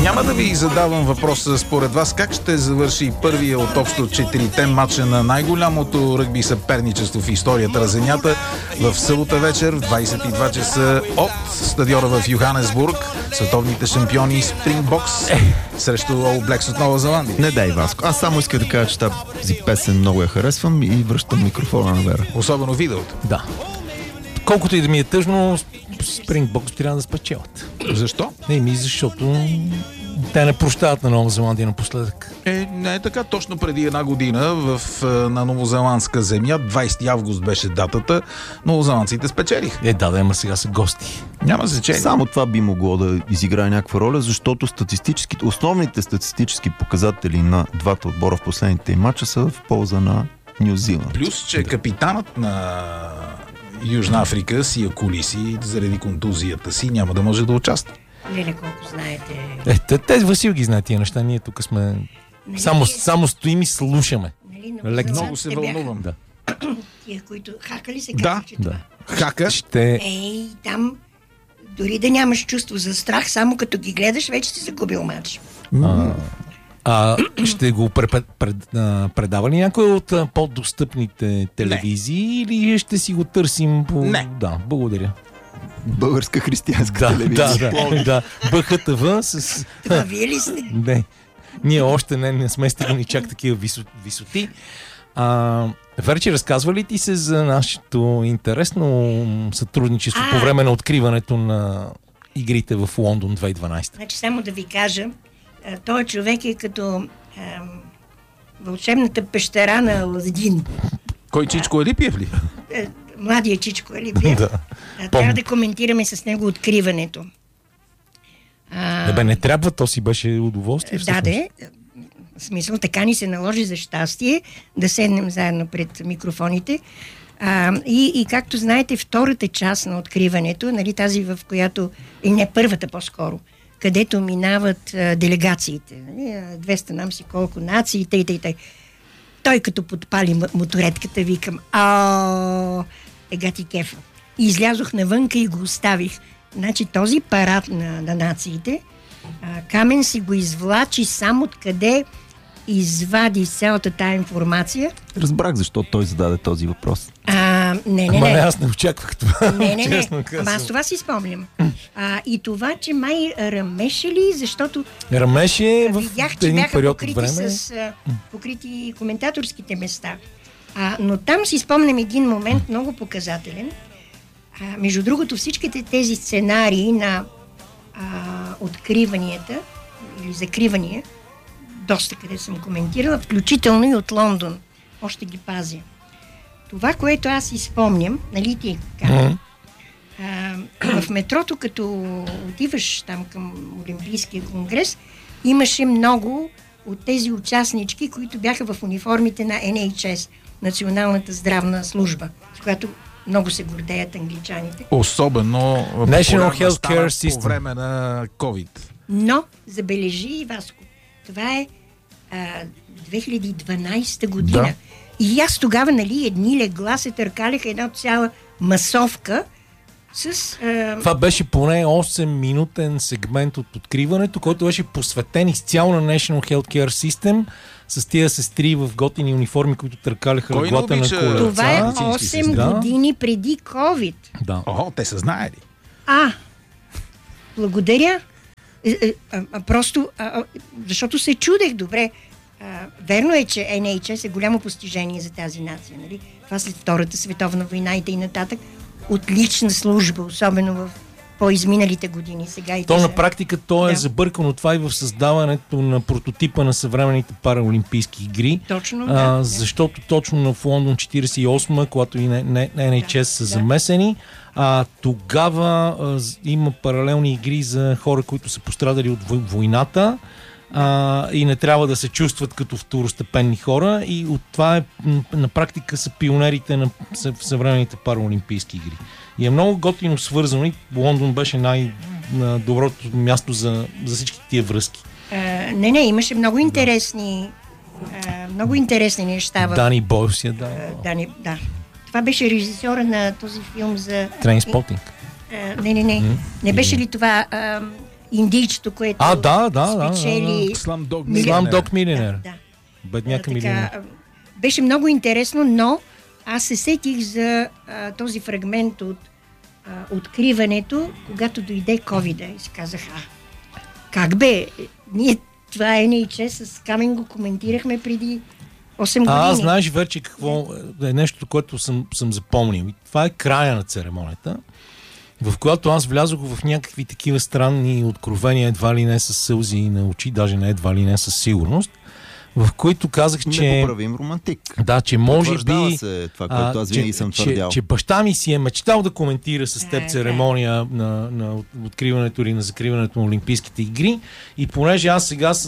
Няма да ви задавам въпроса според вас как ще завърши първия от общо 4-те матча на най-голямото ръгби съперничество в историята на Земята в събота вечер в 22 часа от стадиона в Йоханесбург. Световните шампиони Спрингбокс срещу All Blacks от Нова Зеландия. Не дай, Васко. Аз само искам да кажа, че тази песен много я харесвам и връщам микрофона на Вера. Особено видеото. Да. Колкото и да ми е тъжно, Спрингбокс трябва да спечелят. Защо? Защото те не прощават на Нова Зеландия напоследък. Не е така. Точно преди една година на новозеландска земя, 20 август беше датата, новозеландците спечелиха. Ама сега са гости. Няма значение. Само това би могло да изиграе някаква роля, защото основните статистически показатели на двата отбора в последните им мача са в полза на Ню Зеланд. Плюс, че капитанът на Южна Африка Сия Колиси, заради контузията си, няма да може да участва. Леле, колко знаете. Тези Васил ги знае тия неща. Ние тук сме... Само стоим и слушаме. Много се вълнувам. Да. Тия, които хака ли се казва, че това? Хака. Там дори да нямаш чувство за страх, само като ги гледаш, вече си загубил мач. Ще го предава ли някой от по-достъпните телевизии или ще си го търсим по... Не. Да, благодаря. Българска християнска телевизия. Да. БХТВ с... Това вие ли сте? Не. Ние още не сме стигнали чак такива висоти. Верче, разказва ли ти се за нашето интересно сътрудничество по време на откриването на игрите в Лондон 2012? Значи само да ви кажа, той човек е като вълшебната пещера на Аладин. Кой, Чичко Елипиев ли? Младия Чичко Елипиев. Трябва да коментираме с него откриването. Не трябва, то си беше удоволствие. В смисъл, така ни се наложи за щастие да седнем заедно пред микрофоните. И както знаете, втората част на откриването, нали, тази в която, и не първата по-скоро, където минават делегациите. 200 нам си колко нации, тъй. Той като подпали моторетката, викам, ега ти кефа. И излязох навънка и го оставих. Значи този парад на нациите, Камен си го извлачи сам откъде извади цялата тая информация. Разбрах защо той зададе този въпрос. Не. Аз не очаквах това. Не. Ама аз това си спомням. И това, че май ръмеше ли, защото ръмеше в видях, че един бяха период от време. покрити коментаторските места. Но там си спомням един момент много показателен. Между другото, всичките тези сценарии на откриванията или закривания, доста къде съм коментирала, включително и от Лондон. Още ги пазя. Това, което аз изпомням, нали ти казвам, в метрото, като отиваш там към Олимпийския конгрес, имаше много от тези участнички, които бяха в униформите на NHS, Националната здравна служба, с която много се гордеят англичаните. Особено National Healthcare System по време на COVID. Но, забележи, Васко, това е 2012 година. Да. И аз тогава, нали, едни легла се търкаляха една цяла масовка с... Това беше поне 8-минутен сегмент от откриването, който беше посветен изцяло на National Healthcare System с тия сестри в готини униформи, които търкаляха леглата на колеца. Това е 8 години преди COVID. Да. Те са знаели. Благодаря. Просто, защото се чудех добре. Верно е, че NHS е голямо постижение за тази нация. Нали? Това след Втората световна война и т.н. Отлична служба, особено в по-изминалите години. Сега и на практика то е забъркано това и в създаването на прототипа на съвременните параолимпийски игри. Точно, защото точно в Лондон 48, когато и NHS са замесени, тогава има паралелни игри за хора, които са пострадали от войната и не трябва да се чувстват като второстепенни хора, и от това на практика са пионерите на съвременните параолимпийски игри. И е много готино свързано и Лондон беше най-доброто място за всички тия връзки. Имаше много интересни неща. Дани Бойл да. Това беше режисьора на този филм за... Трейнспотинг. Не беше ли това индийчето, което спечели... Слам-дог милионер. Да. Бедняка милионер. Беше много интересно, но аз се сетих за този фрагмент от откриването, когато дойде ковида и си казах, как бе, ние това NHS с Камен го коментирахме преди 8 години. Аз знаеш вече какво е нещо, което съм запомнил. Това е края на церемонията, в която аз влязох в някакви такива странни откровения, едва ли не с сълзи на очи, даже не едва ли не със сигурност, в които казах, че... Непоправим романтик. Да, че може би... се това, което аз винаги съм твърдял. Че баща ми си е мечтал да коментира с теб церемония на откриването или на закриването на Олимпийските игри, и понеже аз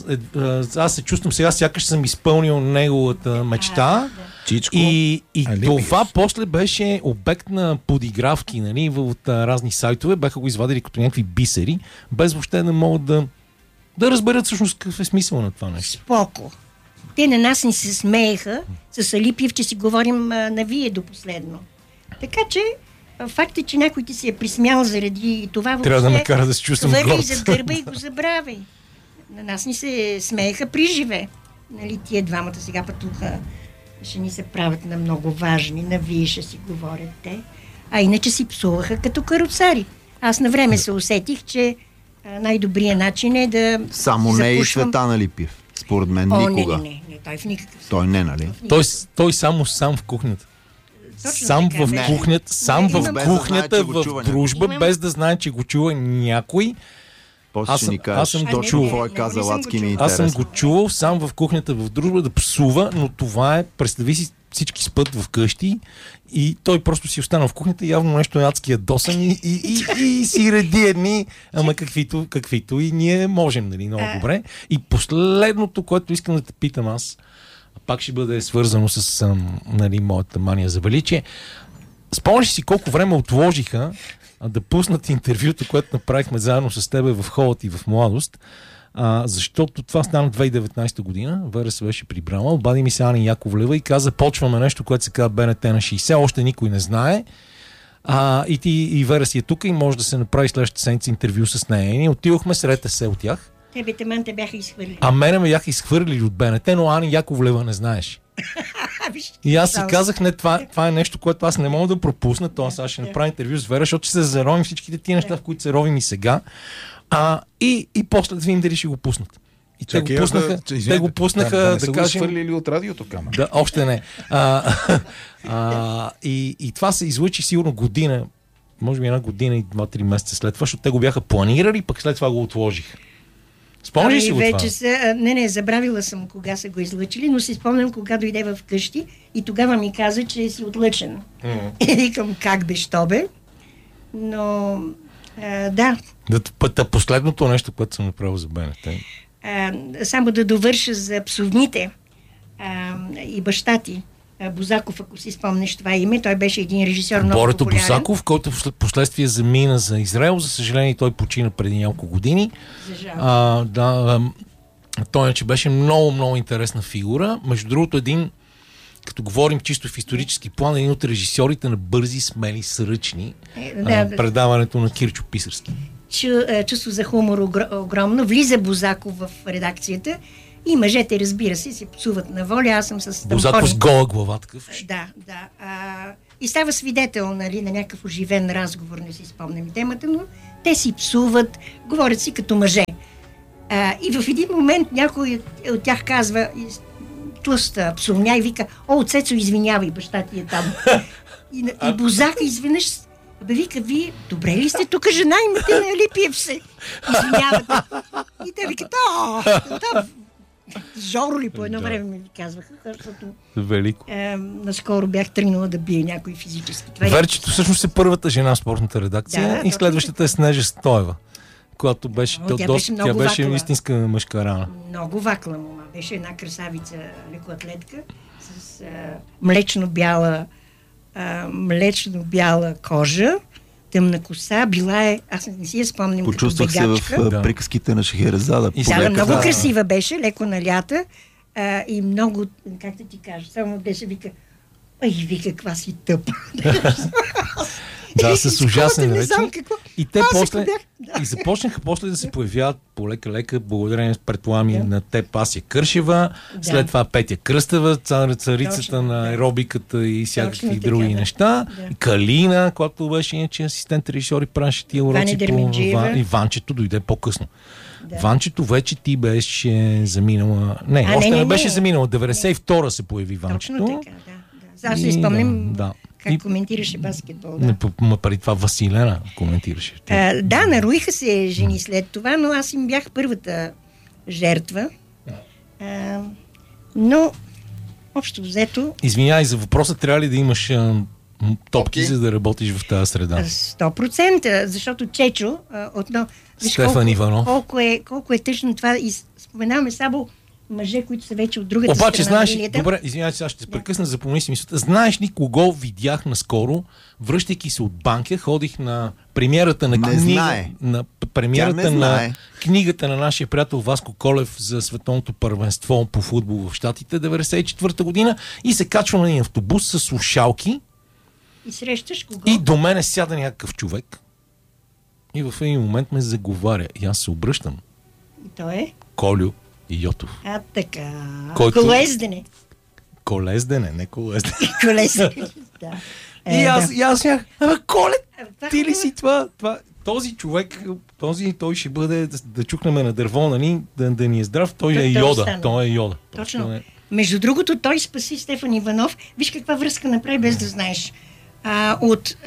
се чувствам сега, сякаш съм изпълнил неговата мечта. Чичко, и това после беше обект на подигравки, нали, от разни сайтове, бяха го извадили като някакви бисери, без въобще да могат да разберат всъщност какъв е смисъл на това нещо. Споко. Те на нас ни се смееха с Алипиев, че си говорим на вие до последно. Така че факт е, че някой ти се е присмял заради това въобще. Трябва да ме кара да се чувствам горд. Хвърли за гърба и го забравяй. На нас ни се смееха при живе. Нали, тия двамата сега пътуха, ще ни се правят на много важни, на вие ще си говорят те. А иначе си псуваха като каруцари. Аз на време се усетих, че най-добрият начин е да само не и Цветан Алипиев. Според мен никога. Не, той в никакъв. Той не, нали? Той сам в кухнята. Точно сам така, в кухнята, сам в кухнята, в дружба, без да знае, че го чува някой. После ще ни кажеш точно какво е казал, адски ми е интересно. Аз съм го чувал сам в кухнята, в дружба да псува, но това е, представи си, всички спът в къщи и той просто си останал в кухнята, явно нещо е адски ядосан и си реди едни, ама каквито и ние можем, нали, много добре. И последното, което искам да те питам аз, пак ще бъде свързано с нали, моята мания за величие. Спомняш си колко време отложиха да пуснат интервюто, което направихме заедно с тебе в Холът и в Младост, защото това стана 2019 година, Вера се беше прибрала, обади ми се Ани Яковлева и каза, почваме нещо, което се казва БНТ на 60, още никой не знае. И Вера си е тук и може да се направи следващата седмица интервю с нея. И ние отидохме, сред се от тях. Те бяха изхвърлили. Мене ме бяха изхвърлили от БНТ, но Ани Яковлева не знаеш. И аз си казах, не, това е нещо, което аз не мога да пропусна, аз ще направя интервю с Вера, защото ще се заровим всичките тия неща, в които се ровим и сега. И после да видим дали ще го пуснат. И те го пуснаха, да кажем... Не са го свърлили от радиото, Камен. Да, още не. И това се излъчи сигурно година, може би 1 година и 2-3 месеца след това, защото те го бяха планирали, пък след това го отложиха. Спомниш си го това? Не, забравила съм кога са го излъчили, но си спомням кога дойде в къщи и тогава ми каза, че си отлъчен. И викам, как бе, що бе? Но, да. Последното нещо, което съм направил за БНТ. Само да довърша за псовните и баща ти. Бозаков, ако си спомнеш това име, той беше един режисьор много Борето популярен. Бозаков, който последствие замина за Израел, за съжаление той почина преди няколко години. Той че беше много интересна фигура. Между другото, като говорим чисто в исторически план, един от режисьорите на Бързи, смели, сръчни, предаването на Кирчо Писарски. Чувство за хумор огромно. Влиза Бозаков в редакцията и мъжете, разбира се, се псуват на воля. Аз съм с Бозаков с гола глава такъв. Да. И става свидетел, нали, на някакъв оживен разговор, не си спомням темата, но те си псуват, говорят си като мъже. И в един момент някой от тях казва, тлъста псовня и вика, Цецо, извинявай, баща ти е там. И Бозака изведнъж вика, вие добре ли сте тук, жена, имате на Алипиев се? Извинявате. И те викат, Жоро ли по едно време ми казваха, защото велико. Наскоро бях тръгнала да бие някой физически. Верчето всъщност е първата жена в спортната редакция и следващата е Снежа Стоева, която беше, тя беше истинска мъжка рана. Много вакла мома. Беше една красавица лекоатлетка с млечно-бяла кожа, тъмна коса, била е, аз не си я спомням. Почувствах се в приказките на Шехерезада. Много красива беше, леко налята и много, как да ти кажа, само беше вика, вика, каква си тъпа. Да, с ужасен не знам какво. И те Аз после... ако бях- И започнаха после да се появяват по лека, благодарение предполагам на теб Ася Кършева, след това Петя Кръстева, царицата Точно, на да. аеробиката и всякакви Точно така, други да. неща. Да. И Калина, която беше иначе асистент режисьор и правеше тия уроци Дерменджиева. И Ванчето дойде по-късно. Да. Ванчето вече ти беше заминала... Не, още не беше заминала. 92-а се появи Ванчето. Точно така, да. Аз си спомням да. как И- коментираше баскетбол. Не, Да. ма преди това Василена коментираше. Да, нароиха се жени след това, но аз им бях първата жертва. Но, общо взето, Извинявай за въпроса, трябва ли да имаш топки, Топки? за да работиш в тази среда? 100%, защото Чечо, виж Стефан Иванов. колко е тъжно това и споменаваме само мъже, които са вече от другата Обаче, страна знаеш, на линията. добре, извинявай, сега ще се прекъсна, запомни си мисълта. Знаеш ли кого видях наскоро, връщайки се от банка, ходих на премиерата на Не книга, знае. на Тя премиерата не на знае. книгата на нашия приятел Васко Колев за световното първенство по футбол в Щатите 94-та година и се качвам на един автобус с слушалки И срещаш кого? и до мене сяда някакъв човек и в един момент ме заговаря и аз се обръщам. И той е. Колю Йотов. Така. Който- Колездене. Колездене, не колездене. Колездене. Да. И аз бях, Колет, Това ти ли хубаво. си това? Този човек, той ще бъде да чукнем на дърво, нали, да ни е здрав, той е Той Йода. остана. Той е Йода. Точно. Просто е- Между другото, той спаси Стефан Иванов. Виж каква връзка направи, без да знаеш. От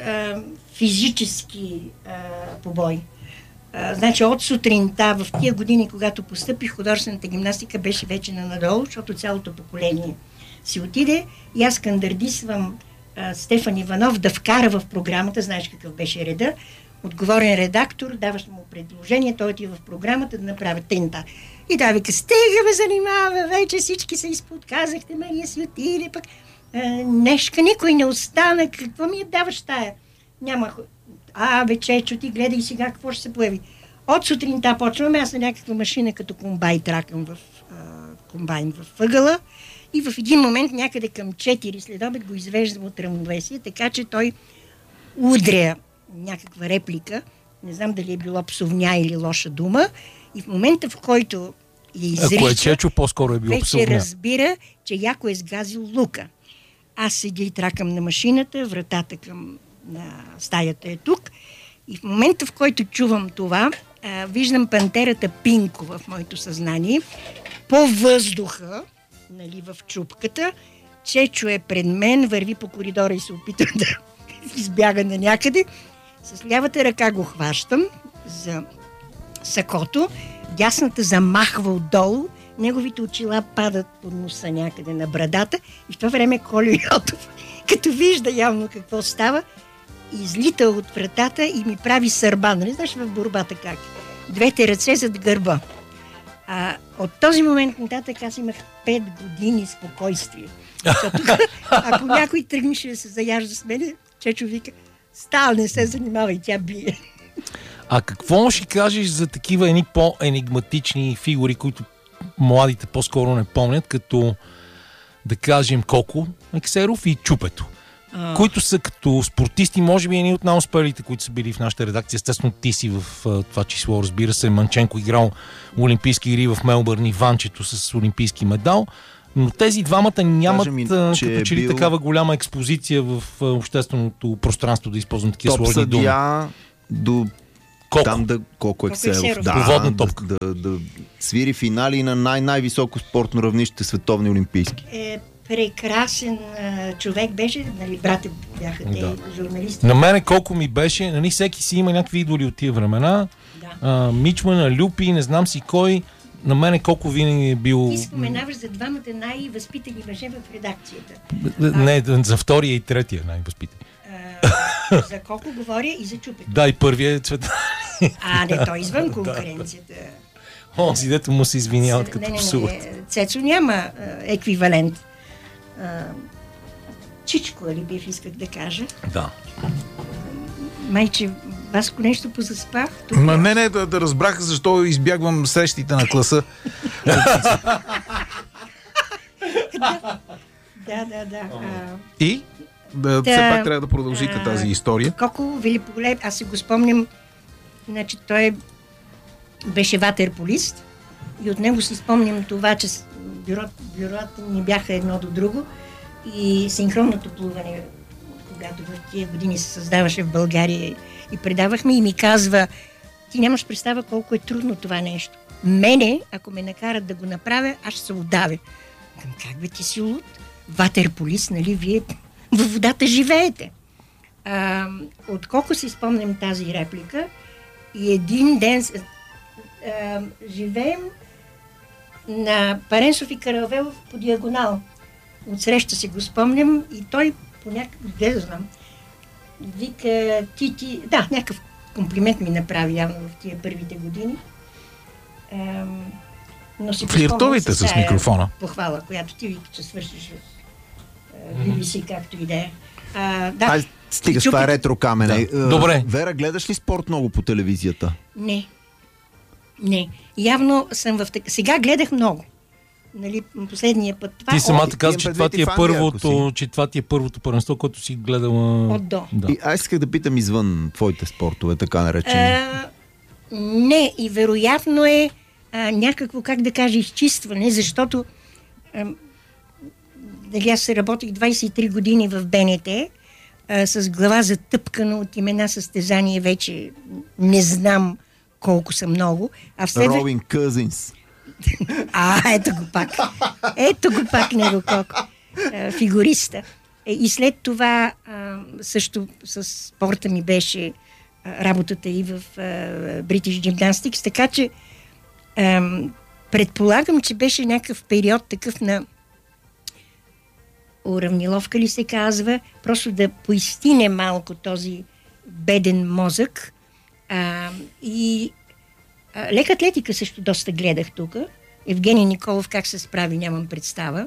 физически побой. Значи от сутринта, в тия години, когато постъпих, художествената гимнастика беше вече надолу, защото цялото поколение си отиде. И аз кандардисвам Стефан Иванов да вкара в програмата, знаеш какъв беше реда, отговорен редактор, даваш му предложение, той отива в програмата да направи тента. И да вика, стига ме занимава, вече всички се изподказахте, Мария си отиде, пък днешка никой не остана, какво ми я даваш тая? Няма. Чечо, ти гледай сега какво ще се появи. От сутринта почваме, аз на някаква машина като комбайн тракам в комбайн в ъгъла и в един момент някъде към 4 след обед го извеждам от равновесие, така че той удря някаква реплика, не знам дали е било псовня или лоша дума, и в момента, в който я изрича, Ако е Чечо, по-скоро е било вече псовня. разбира, че яко е сгазил лука. Аз седя и тракам на машината, вратата към стаята е тук. И в момента, в който чувам това, виждам пантерата Пинко в моето съзнание. По въздуха, нали, в чупката, Чечо е пред мен, върви по коридора и се опитва да избяга на някъде. С лявата ръка го хващам за сакото, дясната замахва отдолу, неговите очила падат под носа някъде на брадата и в това време Колю Йотов, като вижда явно какво става, излита от вратата и ми прави сърба. Нали знаеш в борбата как? Двете ръце зад гърба. От този момент нататък аз имах 5 години спокойствие. Защото ако някой тръгнеше да се заяжда с мене, Чечо вика, стал, не се занимава и тя бие. А какво ще кажеш за такива едни по-енигматични фигури, които младите по-скоро не помнят, като да кажем Коко Ексеров и Чупето, които са като спортисти, може би едни от най-успелите, които са били в нашата редакция. Естествено, ти си в това число, разбира се. Манченко играл Олимпийски игри в Мелбърн и Ванчето с олимпийски медал. Но тези двамата нямат като че ли такава голяма експозиция в общественото пространство, да използвам такива топ сложни думи. съдия до Колко? там Колко Ексеров. Проводна топка. Да свири финали на най-високо спортно равнище, световни олимпийски. Прекрасен човек беше, нали, брате бяха те журналисти. На мене колко ми беше, нали, всеки си има някакви идоли от тия времена. Да. Мичмана, Люпи, не знам си кой. На мене колко винаги е бил... Ти споменаваш за двамата най-възпитани мъже в редакцията. Не, за втория и третия най-възпитани. За колко говоря и за Чупето. Да, и първия е Цветан. Не, той извън конкуренцията. Онзи, дето му се извиняват като псуват. Цецо няма еквивалент. Чичко, или бив исках да кажа. Да. Майче, Васко, нещо позаспах? Не, да разбрах защо избягвам срещите на класа. Да. И? Все пак трябва да продължите тази история. Коко великолепен, аз си го спомням Значи той беше ватерполист и от него си спомням това, че бюрата ни бяха едно до друго и синхронното плуване, когато в тия години се създаваше в България и предавахме, и ми казва: ти нямаш представа колко е трудно това нещо. Мене, ако ме накарат да го направя, аз ще се удавя. Как бе, ти си луд? Ватерполист, нали? Вие във водата живеете. Отколко си спомням тази реплика, и един ден живеем на Паренсов и Каравелов по диагонал. Отсреща си го спомням и той по някакъв, да знам, вика ти, да, някакъв комплимент ми направи явно в тия първите години. Но си флиртовите с микрофона. Похвала, която ти вика, че свършиш в BBC, както и да е. Да. Стига с това ретро камене. Да. Добре. Вера, гледаш ли спорт много по телевизията? Не. Явно съм сега гледах много. Нали, последния път. Ти самата каза, че това ти е първото първенство, което си гледала от до. Да. И аз исках да питам извън твоите спортове, така наречени. Не, и вероятно е някакво, как да кажа, изчистване, защото аз се работих 23 години в БНТ, с глава затъпкана от имена състезания, вече не знам колко са много. Робин Къзинс. Ето го пак него колко. Фигуриста. И след това също с спорта ми беше работата и в British Gymnastics, така че предполагам, че беше някакъв период такъв на уравниловка ли се казва, просто да поистине малко този беден мозък. И лека атлетика също доста гледах тук. Евгений Николов как се справи, нямам представа.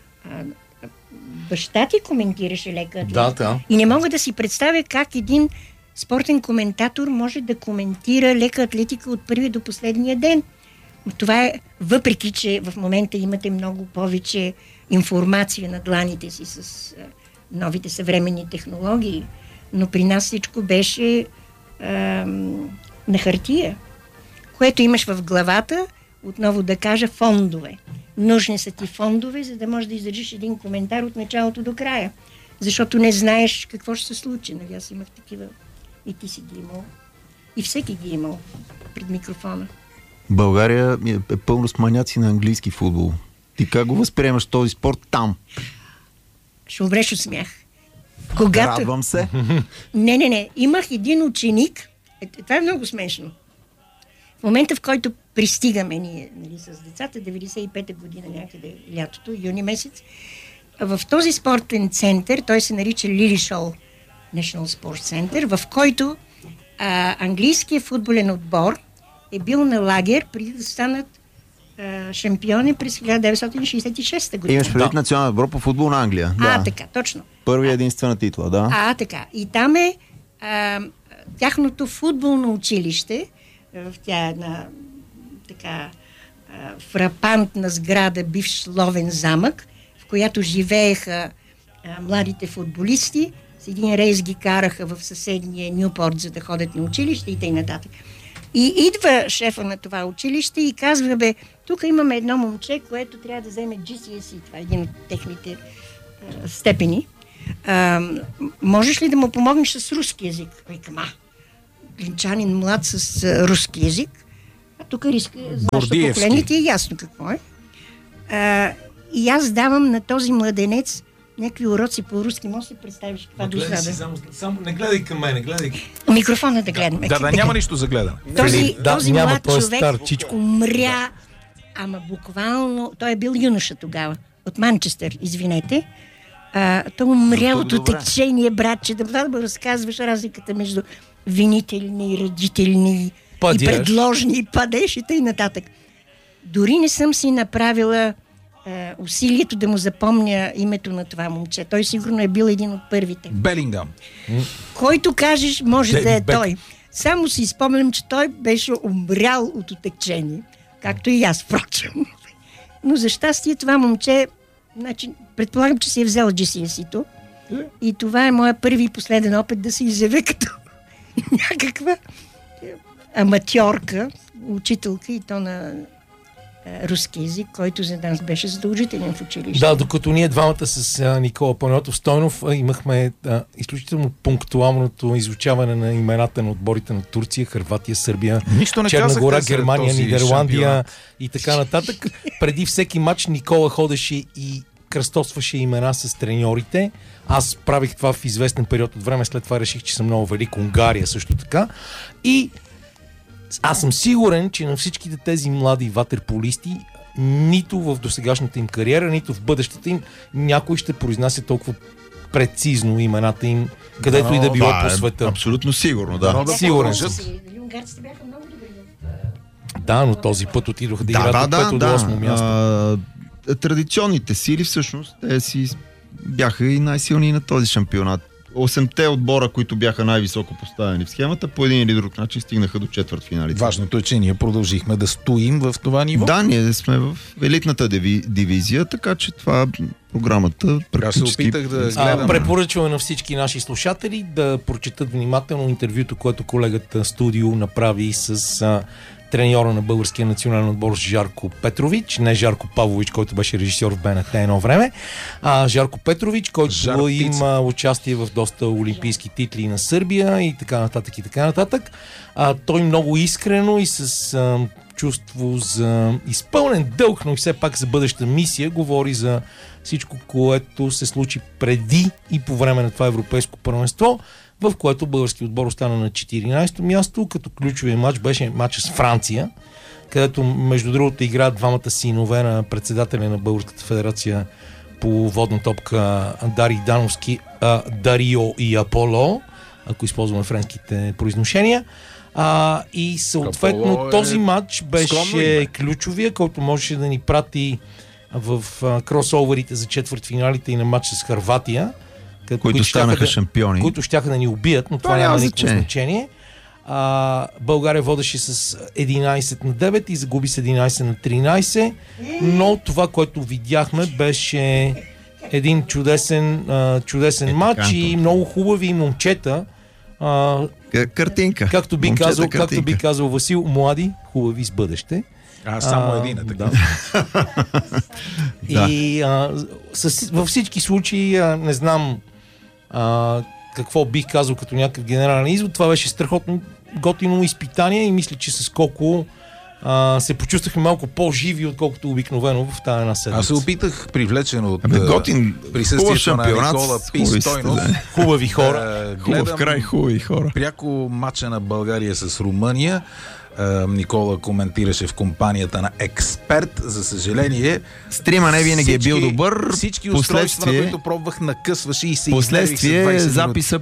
Баща ти коментираше лека атлетика. Да. И не мога да си представя как един спортен коментатор може да коментира лека атлетика от първия до последния ден. Това е, въпреки че в момента имате много повече информация на дланите си с новите съвременни технологии, но при нас всичко беше на хартия, което имаш в главата, отново да кажа, фондове. Нужни са ти фондове, за да можеш да издържиш един коментар от началото до края. Защото не знаеш какво ще се случи. Нали? Аз имах такива, и ти си ги имал, и всеки ги имал пред микрофона. България е пълно с маняци на английски футбол. Ти как го възприемаш този спорт там? Ще умреш от смях. Радвам се. Не. Имах един ученик. Това е много смешно. В момента, в който пристигаме ние, нали, с децата, 95-та година някъде лятото, юни месец, в този спортен център, той се нарича Lilleshall National Sports Center, в който английският футболен отбор е бил на лагер преди да станат шампиони през 1966 година. Имаш предвид национален отбор по футбол на Англия. Да. Така, точно. Първия единствена титла, да. Така. И там е тяхното футболно училище, в тя една така фрапантна сграда, бивш ловен замък, в която живееха младите футболисти. С един рейс ги караха в съседния Нюпорт, за да ходят на училище и т.н. И идва шефа на това училище и казва: тук имаме едно момче, което трябва да вземе GCSE, това е един от техните степени. Можеш ли да му помогнеш с руски език? Викам, глинчанин млад с руски език. Тук риска за нашето поколение ти е ясно какво е. И аз давам на този младенец някакви уроци по руски. Може да си представиш каква досада. Само не гледай към мен, гледай. Микрофона да гледаме. Да, няма нищо за гледане. Този млад човек умря, ама буквално, той е бил юноша тогава, от Манчестър, извинете. Той умря от отечение, братче, да му разказваш разликата между винителни, родителни и предложни, и падеш и т.н. Дори не съм си направила усилието да му запомня името на това момче. Той сигурно е бил един от първите. Белингам. Който кажеш, може да е той. Само си спомням, че той беше умрял от отечение. Както и аз, впрочем. Но за щастие това момче, значи, предполагам, че си е взел GCSE-то. И това е моя първи и последен опит да се изявя като някаква аматьорка, учителка и то на руски език, който за нас беше задължителен в училище. Да, докато ние двамата с Никола Панайотов Стойнов имахме изключително пунктуалното изучаване на имената на отборите на Турция, Хърватия, Сърбия, Черна гора, Германия, Нидерландия и така нататък. Преди всеки матч Никола ходеше и кръстосваше имена с треньорите. Аз правих това в известен период от време, след това реших, че съм много велик. Унгария също така. И аз съм сигурен, че на всичките тези млади ватерполисти нито в досегашната им кариера, нито в бъдещата им някой ще произнася толкова прецизно имената им, където и да било по света. Абсолютно сигурно, да. Сигурен съм. Унгарците бяха много добри. Да, но този път отидоха да играят от 5 до 8 място. Традиционните сили всъщност те си бяха и най-силни на този шампионат. 8-те отбора, които бяха най-високо поставени в схемата, по един или друг начин стигнаха до четвъртфиналите. Важното е, че ние продължихме да стоим в това ниво. Да, ние сме в елитната дивизия, така че това програмата практически... Аз се опитах да гледам... Препоръчваме на всички наши слушатели да прочетат внимателно интервюто, което колегата Студио направи с треньора на българския национален отбор Жарко Петрович, не Жарко Павлович, който беше режисьор в БНТ едно време, а Жарко Петрович, който има участие в доста олимпийски титли на Сърбия и така нататък и така нататък. Той много искрено и с чувство за изпълнен дълг, но и все пак за бъдеща мисия говори за всичко, което се случи преди и по време на това европейско първенство, в което български отбор остана на 14-то място, като ключовия матч беше матчът с Франция, където между другото играят двамата синове на председателя на Българската федерация по водна топка Дарий Дановски, Дарио и Аполо, ако използваме френските произношения. И съответно този матч беше ключовия, който можеше да ни прати в кросоверите за четвъртфиналите и на матч с Хърватия, които станаха шампиони. Които щяха да ни убият, но това няма никакво значение. България водеше с 11-9 и загуби с 11-13, но това, което видяхме, беше един чудесен матч и много хубави момчета. Картинка. Както би казал Васил, млади, хубави с бъдеще. Само един е така. И във всички случаи не знам какво бих казал като някакъв генерален извод. Това беше страхотно готино изпитание и мисля, че с колко се почувствахме малко по-живи, отколкото обикновено в тази една седмица. Аз се опитах, привлечен от присъствието на Никола Стойнов. Хубави хора. Хубав край, хубави хора. Пряко матча на България с Румъния. Никола коментираше в компанията на Експерт. За съжаление, стрима не винаги е бил добър. Всички устройства, на които пробвах, накъсваше и се измерих с 20 минути. Последствие записа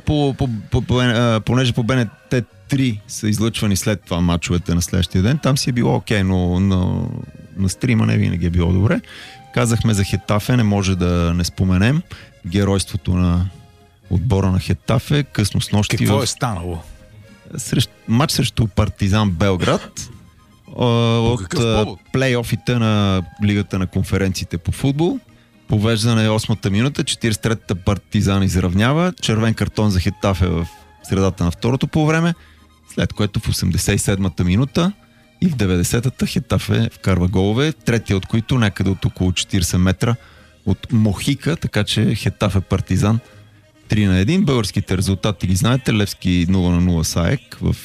понеже по БНТ 3 са излъчвани след това мачовете на следващия ден, там си е било окей, но на стрима не винаги е било добре. Казахме за Хетафе, не може да не споменем геройството на отбора на Хетафе, късно снощи. Какво е станало? Матч срещу Партизан Белград от плейофите на Лигата на конференциите по футбол. Повеждане 8-та минута, 43-та Партизан изравнява, червен картон за Хетафе в средата на второто полувреме, след което в 87-та минута и в 90-та Хетафе вкарва голове, третия от които някъде от около 40 метра от Мохика, така че Хетафе Партизан 3-1. Българските резултати ги знаете. Левски 0-0 с АЕК в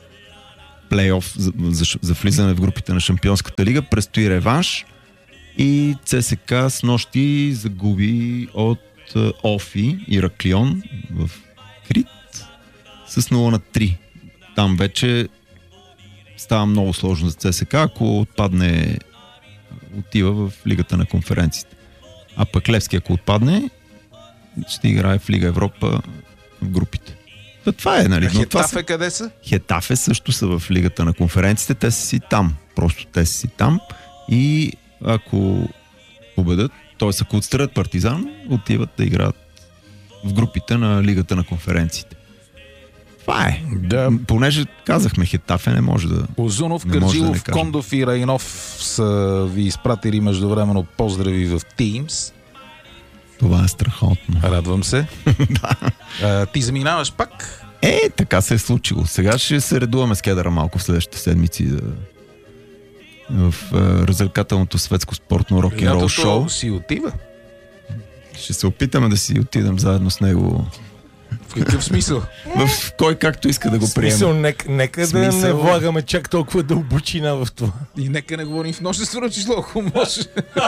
плейоф за влизане в групите на Шампионската лига. Предстои реванш и ЦСКА с нощи загуби от Офи Ираклион в Крит с 0-3. Там вече става много сложно за ЦСКА, ако отпадне, отива в Лигата на конференциите. А пък Левски, ако отпадне, ще играе в Лига Европа в групите. Това е, нали? Хетафе къде са? Хетафе също са в Лигата на конференциите. Те са си там. Просто те са си там. И ако победят, т.е. ако отстранят Партизан, отиват да играят в групите на Лигата на конференциите. Това е. Да. Понеже казахме Хетафе, не може да... Озунов, Кърджилов, да Кондов и Райнов са ви изпратили междувременно поздрави в Teams. Това е страхотно. Радвам се. Да. Ти заминаваш пак? Така се е случило. Сега ще се редуваме с кедъра малко в следващите седмици в развлекателното светско спортно рок-н-рол шоу. Си отива. Ще се опитаме да си отидем заедно с него. В какъв смисъл? В кой както иска да го приеме. Смисъл, нека да не влагаме чак толкова дълбочина в това. И нека не говорим в множествено число, ако може.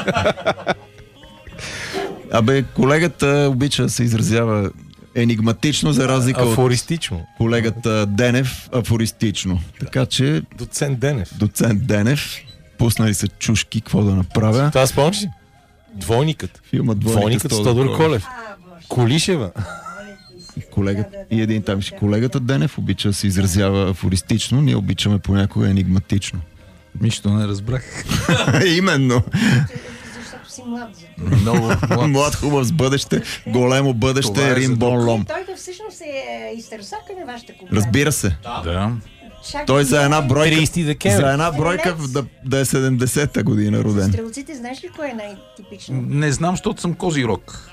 Колегата обича да се изразява енигматично, за разлика афористично. Колегата Денев афористично. Така че... Доцент Денев. Пуснали са чушки, какво да направя. Това спомниш ли? Двойникът. Филма Двойникът с Тодор Колев. Колишева. И един там си колегата Денев обича да се изразява афористично, ние обичаме понякога енигматично. Нищо не разбрах. Именно. Защото си млад. Много млад, хубав с бъдеще, големо бъдеще, Рим Бон Лом. Той всъщност е изтърсака на вашата компания. Разбира се. Да. Той за една бройка, 30 декември. за една бройка да е 70-та година роден. Стрелците, знаеш ли кой е най-типично? Не знам, защото съм Козирог.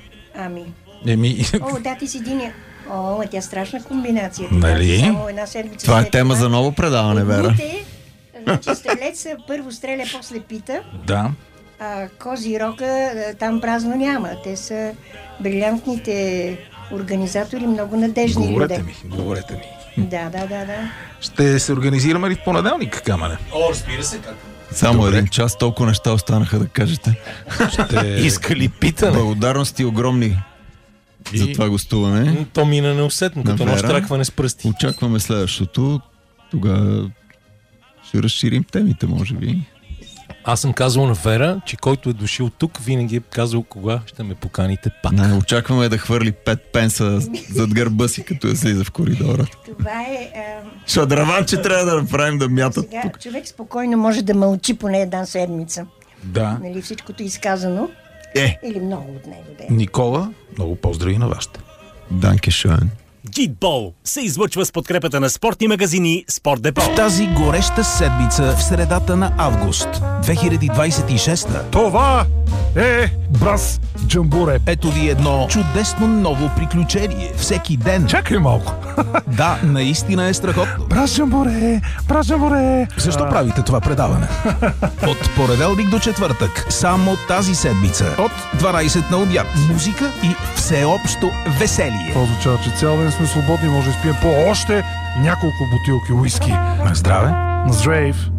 Да, ти си Диня. Тя страшна комбинация. Нали? Само една седмица. Това е тема за ново предаване, Вера. Значи стрелец първо стреля, после пита. Да. Козирока там празно няма. Те са брилянтните организатори, много надежни люди. Говорете ми. Да. Ще се организираме ли в понеделник, Камене? Разбира се как. Само един час, толкова неща останаха да кажете. Иска ли питане? Благодарности огромни за това гостуване. То мина неусетно, като нощракване с пръсти. Очакваме следващото. Тогава ще разширим темите, може би. Аз съм казал на Вера, че който е дошъл тук, винаги е казал кога ще ме поканите пак. Не, очакваме да хвърли 5 пенса зад гърба си, като я слиза в коридора. Това е... Шадраванче трябва да направим да мятат. Сега човек спокойно може да мълчи поне една седмица. Да. Нали, всичкото изказано. Или много от него. Никола, много поздрави на вашите. Данке шоен. Гидбол се излъчва с подкрепата на спортни магазини Спорт Депо. В тази гореща седмица в средата на август 2026. Това е Брас Джамбуре. Ето ви едно чудесно ново приключение. Всеки ден. Чакай малко. Да, наистина е страхотно. Брас Джамбуре. Защо правите това предаване? От понеделник до четвъртък, само тази седмица, от 12 на обяд, музика и всеобщо веселие. Това означава, че цял ден сме свободни, може да спием по още няколко бутилки уиски. На здраве! На здраве!